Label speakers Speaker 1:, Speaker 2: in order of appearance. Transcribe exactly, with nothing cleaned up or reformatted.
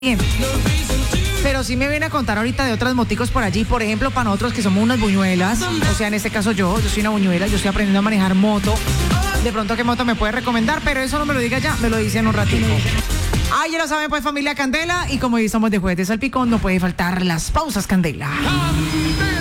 Speaker 1: bien. Pero sí me viene a contar ahorita de otras moticos por allí, por ejemplo, para nosotros que somos unas buñuelas, o sea, en este caso yo, yo soy una buñuela, yo estoy aprendiendo a manejar moto. De pronto, ¿qué moto me puede recomendar? Pero eso no me lo diga ya, me lo dice en un ratito. Ah, ya lo saben, pues, familia Candela, y como hoy estamos de jueves de salpicón, no puede faltar las pausas Candela.